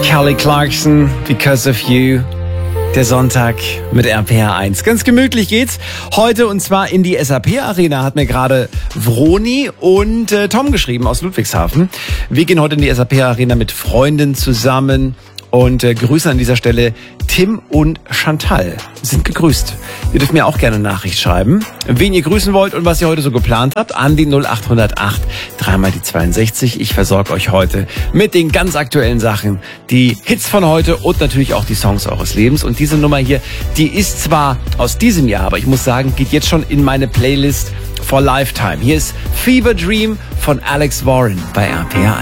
Kelly Clarkson, Because of You. Der Sonntag mit RPR 1. Ganz gemütlich geht's heute und zwar in die SAP Arena, hat mir gerade Vroni und Tom geschrieben aus Ludwigshafen. Wir gehen heute in die SAP Arena mit Freunden zusammen und Grüße an dieser Stelle. Tim und Chantal sind gegrüßt. Ihr dürft mir auch gerne eine Nachricht schreiben, wen ihr grüßen wollt und was ihr heute so geplant habt, an die 0808 3 die 62. Ich versorge euch heute mit den ganz aktuellen Sachen, die Hits von heute und natürlich auch die Songs eures Lebens. Und diese Nummer hier, die ist zwar aus diesem Jahr, aber ich muss sagen, geht jetzt schon in meine Playlist for Lifetime. Hier ist Fever Dream von Alex Warren bei RPR.